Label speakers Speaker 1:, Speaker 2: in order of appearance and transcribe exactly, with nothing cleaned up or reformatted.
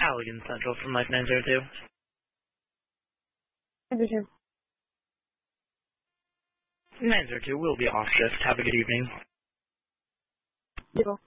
Speaker 1: Halligan Central from Life nine zero two.
Speaker 2: nine zero two.
Speaker 1: nine zero two will be off shift. Have a good evening.
Speaker 2: Zero.